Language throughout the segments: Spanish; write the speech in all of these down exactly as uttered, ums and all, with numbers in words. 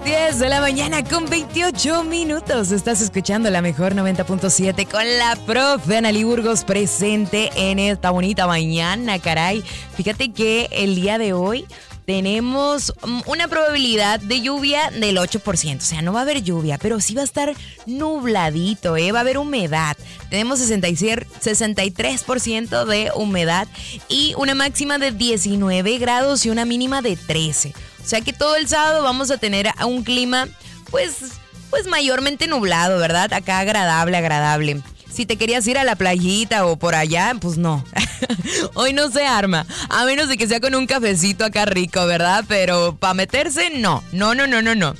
diez de la mañana con veintiocho minutos. Estás escuchando la mejor noventa punto siete con la profe Analí Burgos presente en esta bonita mañana, caray. Fíjate que el día de hoy tenemos una probabilidad de lluvia del ocho por ciento. O sea, no va a haber lluvia, pero sí va a estar nubladito, ¿eh? Va a haber humedad. Tenemos sesenta y tres por ciento de humedad y una máxima de diecinueve grados y una mínima de trece. O sea que todo el sábado vamos a tener un clima, pues, pues mayormente nublado, ¿verdad? Acá agradable, agradable. Si te querías ir a la playita o por allá, pues no. Hoy no se arma, a menos de que sea con un cafecito acá rico, ¿verdad? Pero para meterse, no, no, no, no, no, no.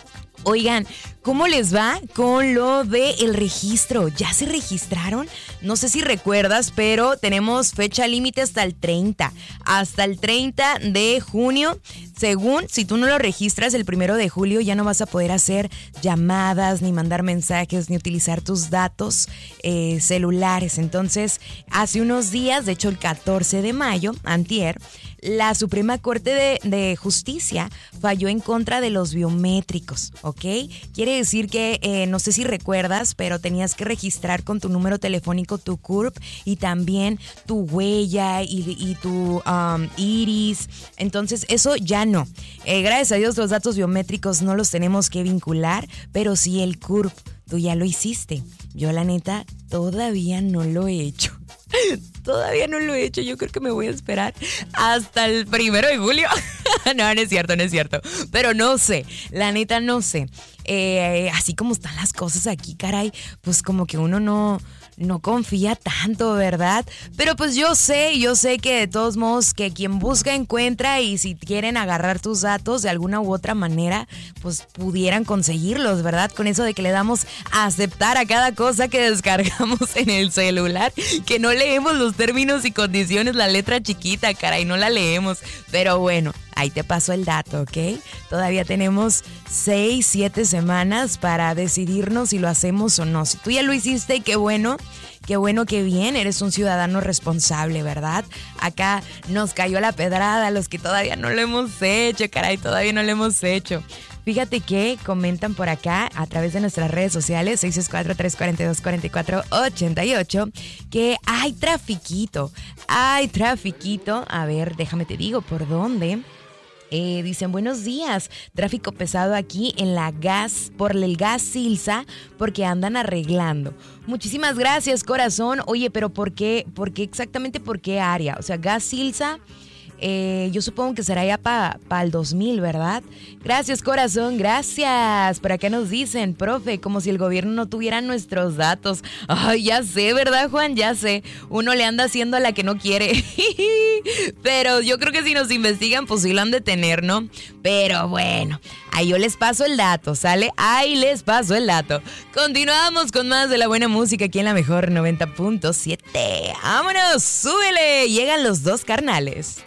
Oigan, ¿cómo les va con lo del registro? ¿Ya se registraron? No sé si recuerdas, pero tenemos fecha límite hasta el treinta. Hasta el treinta de junio. Según, si tú no lo registras el primero de julio, ya no vas a poder hacer llamadas, ni mandar mensajes, ni utilizar tus datos eh, celulares. Entonces, hace unos días, de hecho el catorce de mayo, antier, la Suprema Corte de, de Justicia falló en contra de los biométricos, ¿ok? Quiere decir que, eh, no sé si recuerdas, pero tenías que registrar con tu número telefónico tu C U R P y también tu huella y, y tu um, iris. Entonces, eso ya no. Eh, gracias a Dios los datos biométricos no los tenemos que vincular, pero sí el C U R P. Tú ya lo hiciste. Yo, la neta, todavía no lo he hecho. Todavía no lo he hecho. Yo creo que me voy a esperar hasta el primero de julio. No, no es cierto, no es cierto. Pero no sé, la neta no sé. Eh, así como están las cosas aquí, caray, pues como que uno no... no confía tanto, ¿verdad? Pero pues yo sé, yo sé que de todos modos que quien busca encuentra, y si quieren agarrar tus datos de alguna u otra manera, pues pudieran conseguirlos, ¿verdad? Con eso de que le damos a aceptar a cada cosa que descargamos en el celular, que no leemos los términos y condiciones, la letra chiquita, caray, no la leemos. Pero bueno, ahí te paso el dato, ¿ok? Todavía tenemos seis, siete semanas para decidirnos si lo hacemos o no. Si tú ya lo hiciste, qué bueno, qué bueno, qué bien, eres un ciudadano responsable, ¿verdad? Acá nos cayó la pedrada a los que todavía no lo hemos hecho, caray, todavía no lo hemos hecho. Fíjate que comentan por acá a través de nuestras redes sociales seis seis cuatro, tres cuatro dos, cuatro cuatro ocho ocho que hay trafiquito, hay trafiquito. A ver, déjame te digo por dónde. Eh, dicen, buenos días, tráfico pesado aquí en la gas, por el gas Silsa, porque andan arreglando. Muchísimas gracias, corazón. Oye, pero ¿por qué? ¿Por qué exactamente por qué área? O sea, gas Silsa, eh, yo supongo que será ya para pa el dos mil, ¿verdad? Gracias, corazón, gracias. Por acá nos dicen, profe, como si el gobierno no tuviera nuestros datos. Ay, ya sé, ¿verdad, Juan? Ya sé. Uno le anda haciendo a la que no quiere. Pero yo creo que si nos investigan, pues sí lo han de tener, ¿no? Pero bueno, ahí yo les paso el dato, ¿sale? Ahí les paso el dato. Continuamos con más de la buena música aquí en la mejor noventa punto siete. ¡Vámonos! ¡Súbele! Llegan los dos carnales.